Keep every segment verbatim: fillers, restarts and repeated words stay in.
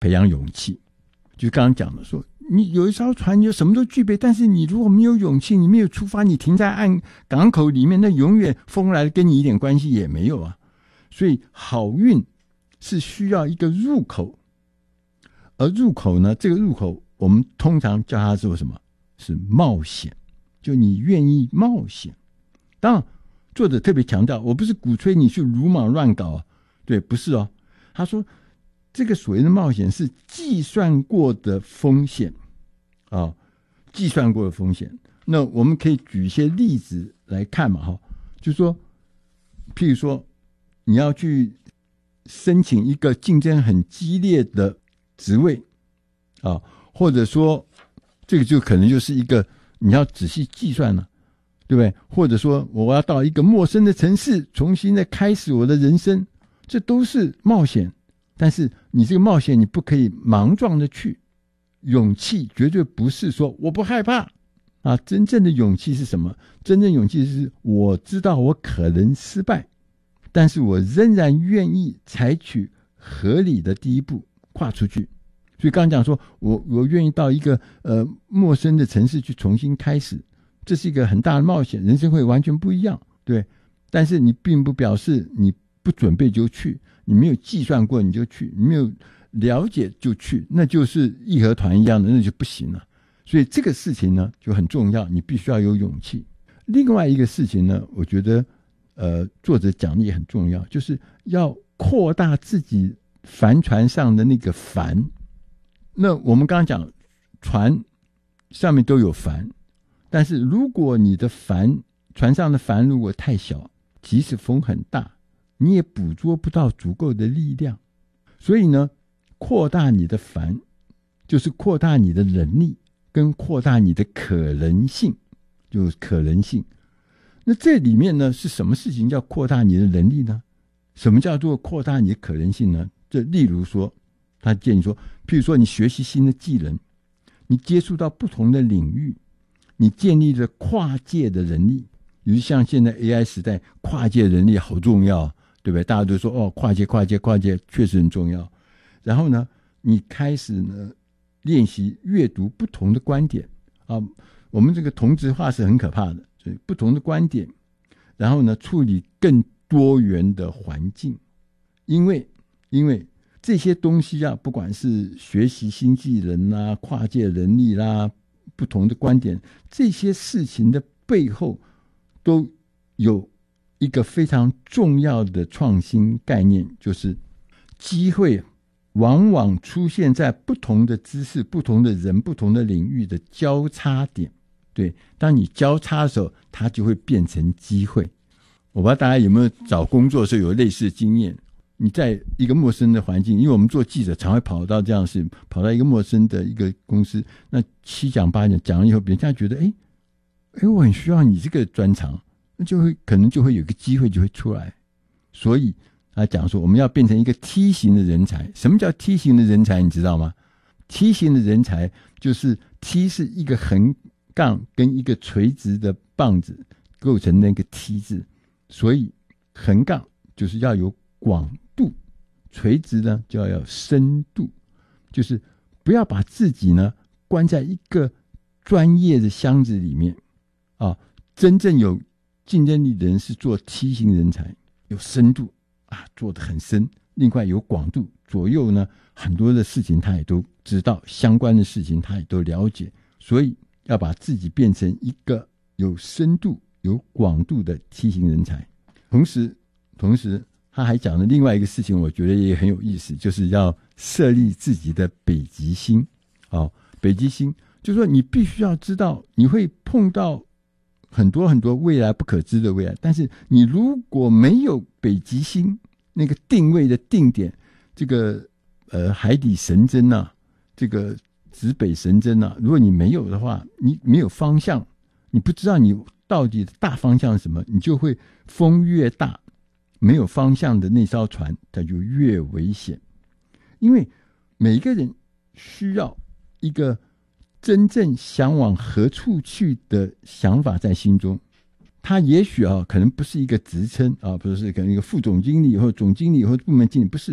培养勇气。就刚刚讲的说，你有一艘船，你就什么都具备，但是你如果没有勇气，你没有出发，你停在岸港口里面，那永远风来了跟你一点关系也没有啊。所以好运是需要一个入口，而入口呢，这个入口我们通常叫它做什么？是冒险，就你愿意冒险。当然作者特别强调，我不是鼓吹你去鲁莽乱搞啊，对，不是哦。他说这个所谓的冒险是计算过的风险啊，计算过的风险。那我们可以举一些例子来看嘛，哈，就是说，譬如说你要去申请一个竞争很激烈的职位啊，或者说这个就可能就是一个你要仔细计算了，对不对？或者说我要到一个陌生的城市重新的开始我的人生，这都是冒险。但是你这个冒险你不可以莽撞的去，勇气绝对不是说我不害怕啊，真正的勇气是什么？真正勇气是我知道我可能失败，但是我仍然愿意采取合理的第一步跨出去。所以刚刚讲说我我愿意到一个呃陌生的城市去重新开始，这是一个很大的冒险，人生会完全不一样，对。但是你并不表示你不准备就去，你没有计算过你就去，你没有了解就去，那就是义和团一样的，那就不行了。所以这个事情呢就很重要，你必须要有勇气。另外一个事情呢，我觉得呃作者讲的也很重要，就是要扩大自己帆船上的那个帆。那我们刚刚讲船上面都有帆，但是如果你的帆船上的帆如果太小，即使风很大，你也捕捉不到足够的力量。所以呢，扩大你的帆就是扩大你的能力跟扩大你的可能性，就是可能性。那这里面呢是什么事情叫扩大你的能力呢？什么叫做扩大你的可能性呢？这例如说他建议说，譬如说你学习新的技能，你接触到不同的领域，你建立了跨界的能力。比如像现在 A I 时代，跨界能力好重要，对不对？大家都说哦，跨界跨界跨界确实很重要。然后呢，你开始呢练习阅读不同的观点啊，我们这个同质化是很可怕的，所以不同的观点，然后呢处理更多元的环境。因为因为这些东西啊，不管是学习新技能啦、跨界能力啦、不同的观点，这些事情的背后都有一个非常重要的创新概念，就是机会往往出现在不同的知识、不同的人、不同的领域的交叉点。对，当你交叉的时候，它就会变成机会。我不知道大家有没有找工作的时候有类似的经验，你在一个陌生的环境，因为我们做记者常会跑到这样的事情，跑到一个陌生的一个公司，那七讲八讲讲了以后，别人家觉得哎哎，我很需要你这个专长，那就会可能就会有个机会就会出来。所以他讲说我们要变成一个梯形的人才。什么叫梯形的人才你知道吗？梯形的人才就是梯是一个横杠跟一个垂直的棒子构成那个梯字，所以横杠就是要有广度，垂直呢就要有深度，就是不要把自己呢关在一个专业的箱子里面啊。真正有竞争力的人是做梯形人才，有深度啊，做得很深，另外有广度，左右呢很多的事情他也都知道，相关的事情他也都了解，所以要把自己变成一个有深度有广度的梯形人才。同时同时他还讲了另外一个事情，我觉得也很有意思，就是要设立自己的北极星。哦，北极星就是说你必须要知道你会碰到很多很多未来不可知的未来，但是你如果没有北极星那个定位的定点，这个呃海底神针啊，这个指北神针啊，如果你没有的话，你没有方向，你不知道你到底的大方向是什么，你就会风越大，没有方向的那艘船它就越危险。因为每个人需要一个真正想往何处去的想法在心中。他也许啊，可能不是一个职称啊，不是可能一个副总经理或总经理或部门经理，不是，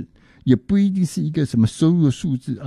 也不一定是一个什么收入的数字啊。